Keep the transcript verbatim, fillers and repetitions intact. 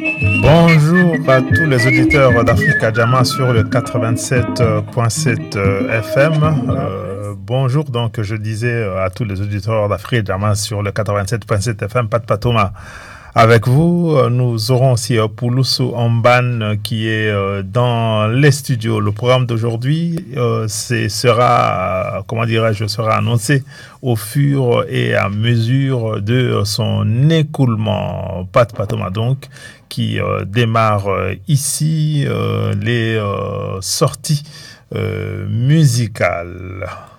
Bonjour à tous les auditeurs d'Africa Jama sur le quatre-vingt-sept virgule sept F M. Euh, bonjour, donc je disais à tous les auditeurs d'Africa Jama sur le quatre-vingt-sept virgule sept F M, Pat Patoma. Avec vous, nous aurons aussi Poulousou Amban qui est dans les studios. Le programme d'aujourd'hui euh, sera, comment dirais-je, sera annoncé au fur et à mesure de son écoulement. Pat Patoma donc, qui euh, démarre euh, ici euh, les euh, sorties euh, musicales.